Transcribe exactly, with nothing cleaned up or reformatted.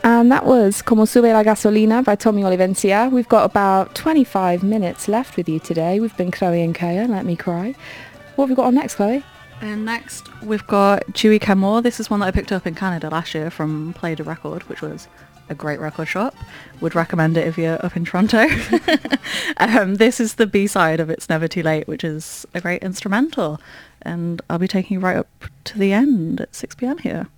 And that was Como Sube la Gasolina by Tommy Olivencia. We've got about twenty-five minutes left with you today. We've been Chloe and Kaya, Let Me Cry. What have we got on next, Chloe? And next we've got Dewey Kenmore. This is one that I picked up in Canada last year from Play the Record, which was a great record shop. Would recommend it if you're up in Toronto. um, this is the B-side of It's Never Too Late, which is a great instrumental. And I'll be taking you right up to the end at six p.m. here.